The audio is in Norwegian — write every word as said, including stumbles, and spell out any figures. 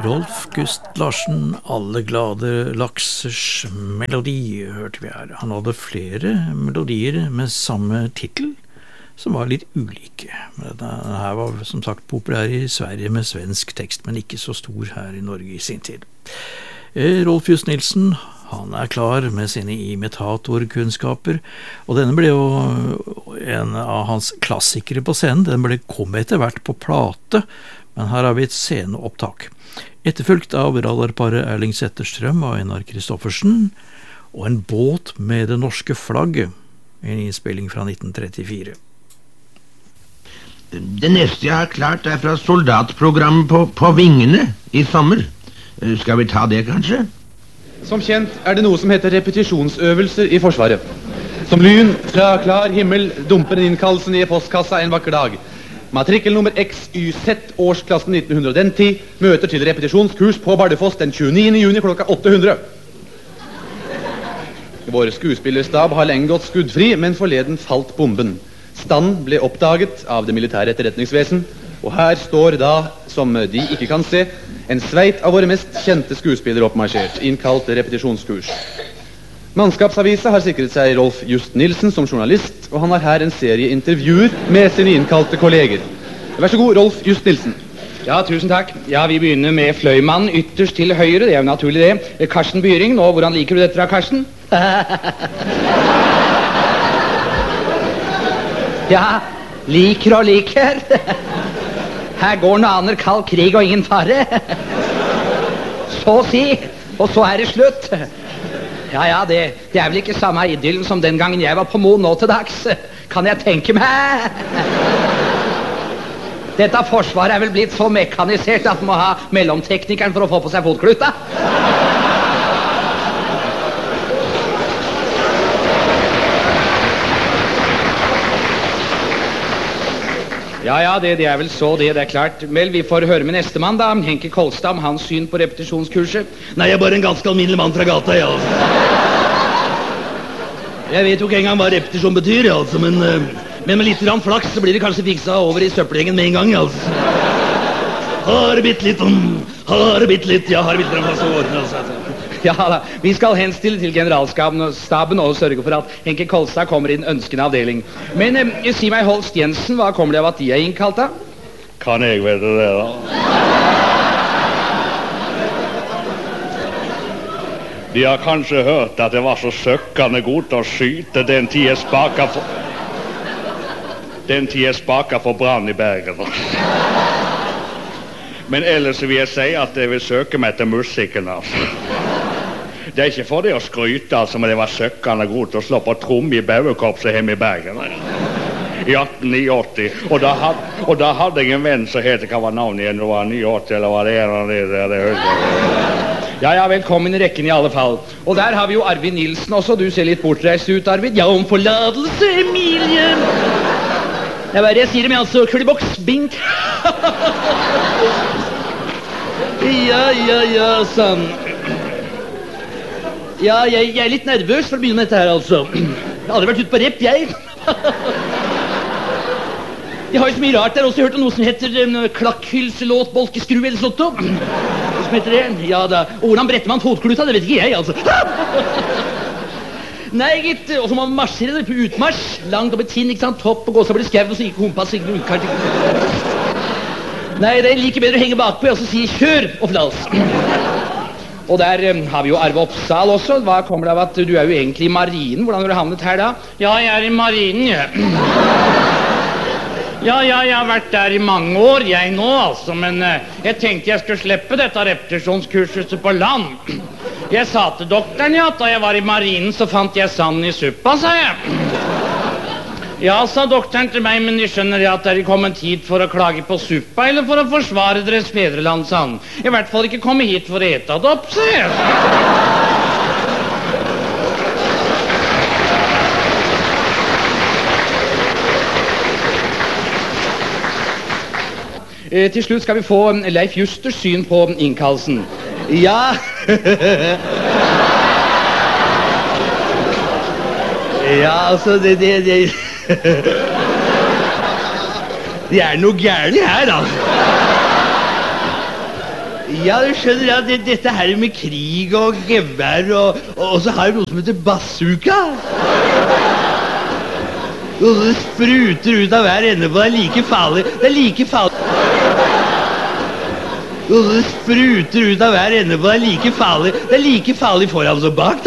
Rolf Gust Larsen, Alle glade laksers melodi, hørte vi her. Han hadde flere melodier med samme titel, som var litt ulike. Denne her var som sagt populær i Sverige med svensk tekst, men ikke så stor her i Norge i sin tid. Rolf Just Nilsen, han er klar med sine imitatorkunnskaper, og denne ble jo en av hans klassikere på scenen. Den ble kom etter hvert på plate, men her har vi et sceneopptak. Etterfulgt av radarparet Erling Zetterstrøm og Einar Kristoffersen, og en båt med det norske flagget, en innspilling fra nitten trettifire. Det neste jeg har klart er fra soldatprogrammet på, på Vingene i sommer. Skal vi ta det, kanskje? Som kjent er det noe som heter repetisjonsøvelser i Forsvaret. Som lyn fra klar himmel dumper en innkallelse ned i postkassa en vakker dag. Matrikkel nummer X Y Z, årsklassen nitten hundre og den tid, møter til repetisjonskurs på Bardufoss den tjueniende juni klokka åtte hundre. Vår skuespillerstab har lenge gått skuddfri, men forleden falt bomben. Stand ble oppdaget av det militære etterretningsvesen, og her står da, som de ikke kan se, en sveit av våre mest kjente skuespillere oppmarsjert, innkalt repetisjonskurs. Mannskapsavisa har sikret seg Rolf Just Nilsen som journalist, og han har her en serie intervjuer med sine innkalte kolleger. Vær så god, Rolf Just Nilsen. Ja, tusen takk. Ja, vi begynner med fløymannen ytterst til høyre, det er jo naturlig det. Karsten Byring, nå, hvordan liker du dette da, Karsten? Ja, liker og liker. Her går noe aner kald krig og ingen fare. Så å si, og så er det slutt. Ja, ja, det, det er vel ikke samme idyllen som den gangen jeg var på Mo nå til dags. Kan jeg tenke meg? Dette forsvaret er vel blitt så mekanisert at man må ha mellomteknikeren for å få på seg fotkluta. Ja, ja, det, det er vel så det, det er klart. Vel, vi får høre med neste mann da, Henke Kolstad, om hans syn på repetisjonskurset. Nei, jeg er bare en ganske alminnelig mann fra gata, ja. Jeg vet jo ikke engang hva repetisjon betyr, altså, men, men med litt grann flaks så blir det kanskje fiksa over i søppelgjengen med en gang, altså. Har det bitt litt, um, har det bitt litt, ja, har det bitt litt, så ordner altså. Ja da, vi skal henstille til generalstaben og sørge for at Henke Kolstad kommer i den ønskende avdeling. Men eh, si meg, Holst Jensen, hva kommer det av at de er innkalt da? Kan jeg vite det da? De har kanskje hørt at det var så søkkende godt å skyte den tid jeg spaka for... Den tid jeg spaka for brann i Bergen. Men ellers vil jeg si at jeg vil søke meg til musikken, altså. Det er ikke for det å skryte, altså, men det var søkkende godt å slå på trom i Bauekorpset hjemme i Bergen. I atten åtti, og da, had, og da hadde jeg en venn som heter, hva var navnet igjen, det var åtti, eller var det en av det der, det hørte. Ja, ja, velkommen i rekken i alle fall. Og der har vi jo Arvid Nilsen også, du ser litt bortreist ut, Arvid. Ja, om forladelse, Emilie. Det er bare jeg sier det med, altså, kurdiboks, bink. Ja, ja, ja, sann. Ja, jeg, jeg er litt nervøs for å begynne med dette her, altså. Jeg har aldri vært ute på rep, jeg. Jeg har jo så mye rart der også. Jeg har hørt om noe som heter um, klakkhylselåt, bolkeskru eller sånt. Hva som heter det? Ja da. Og hvordan bretter man fotkluta? Det vet ikke jeg, altså. Nei, gitt. Og så må man marsjere på utmarsj. Langt opp i tinn, ikke sant? Topp og gå så blir det skrevet, og så ikke kompass, ikke noe utkart. Nei, det er like bedre å henge bakpå og så si kjør og flas. Og der um, har vi jo Arve Oppsal også. Hva kommer det av at du er jo egentlig i marinen? Hvordan har du havnet her da? Ja, jeg er i marinen, ja. Ja, ja, jeg har vært der i mange år, jeg nå altså. Men uh, jeg tenkte jeg skulle slippe dette repetisjonskurset på land. Jeg sa til doktoren, ja, at da jeg var i marinen så fant jeg sand i suppa, sa jeg. Ja, sa doktoren til meg, men de skjønner at dere kommet hit for å klage på suppa, eller for å forsvare deres fedreland, sa han. I hvert fall ikke komme hit for å ete det opp, sa jeg. Eh, til slutt skal vi få Leif Justers syn på innkallelsen. Ja. Ja, altså, det... det, det. Det er noe gærlig her, altså. Ja, du skjønner at det, dette her med krig og gevær og, og, og så har vi noe som heter bazooka. Og det spruter ut av hver ende, for det er like farlig. Det er like farlig. Og det spruter ut av hver ende, for det er like farlig. Det er like farlig foran som bak.